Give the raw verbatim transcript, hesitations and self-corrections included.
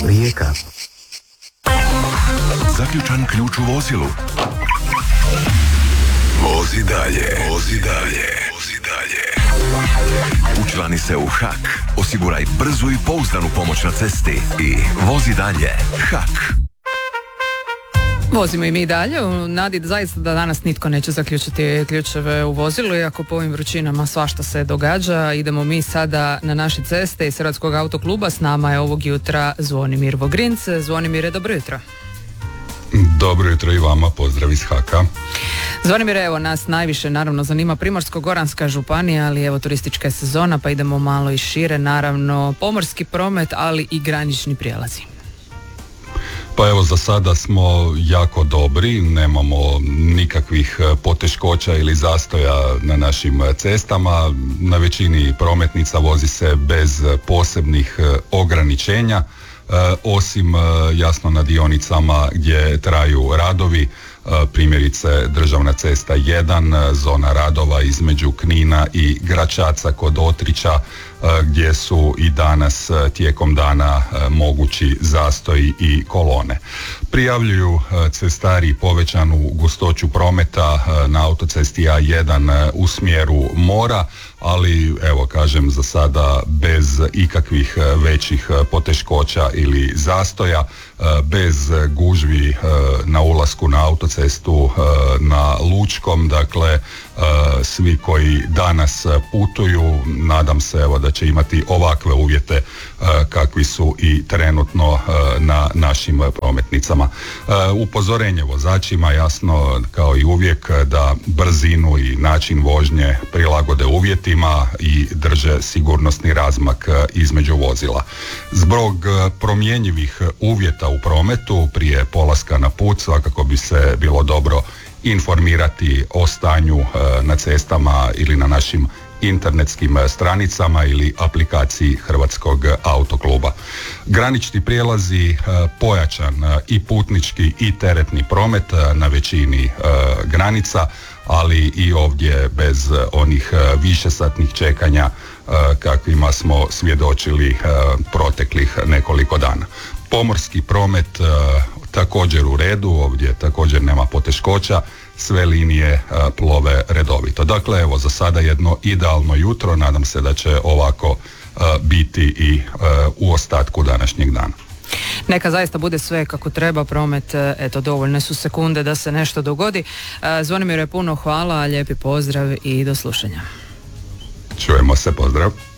Rijeka. Zaključan ključ u vozilu. Vozi dalje, vozi dalje, vozi dalje. Učlani se u H A K. Osiguraj brzu i pouzdanu pomoć na cesti i vozi dalje. H A K. Vozimo i mi dalje. U nadi zaista da danas nitko neće zaključiti ključeve u vozilu, iako po ovim vrućinama svašta se događa. Idemo mi sada na naše ceste iz Hrvatskog autokluba. S nama je ovog jutra Zvonimir Vogrinc. Zvonimire, dobro jutro. Dobro jutro i vama, pozdrav iz H A K-a. Zvonimir, evo nas najviše naravno zanima Primorsko-goranska županija, ali evo turistička je sezona pa idemo malo i šire, naravno pomorski promet, ali i granični prijelazi. Pa evo, za sada smo jako dobri, nemamo nikakvih poteškoća ili zastoja na našim cestama. Na većini prometnica vozi se bez posebnih ograničenja, osim jasno na dionicama gdje traju radovi. Primjerice državna cesta jedan, zona radova između Knina i Gračaca kod Otrića, gdje su i danas tijekom dana mogući zastoji i kolone. Prijavljuju cestari povećanu gustoću prometa na autocesti A jedan u smjeru mora, ali evo kažem za sada bez ikakvih većih poteškoća ili zastoja, bez gužvi na ulasku na autocestu na Lučkom. Dakle, svi koji danas putuju, nadam se evo da će imati ovakve uvjete kakvi su i trenutno na našim prometnicama. Upozorenje vozačima, jasno kao i uvijek, da brzinu i način vožnje prilagode uvjetima i drže sigurnosni razmak između vozila. Zbog promjenjivih uvjeta u prometu prije polaska na put svakako bi se bilo dobro informirati o stanju na cestama ili na našim internetskim stranicama ili aplikaciji Hrvatskog autokluba. Granični prijelazi, pojačan i putnički i teretni promet na većini granica, ali i ovdje bez onih višesatnih čekanja kakvima smo svjedočili proteklih nekoliko dana. Pomorski promet također u redu, ovdje također nema poteškoća, sve linije plove redovito. Dakle, evo za sada jedno idealno jutro, nadam se da će ovako biti i u ostatku današnjeg dana. Neka zaista bude sve kako treba, promet, eto dovoljne su sekunde da se nešto dogodi. Zvonimire, puno hvala, lijepi pozdrav i do slušanja. Čujemo se, pozdrav.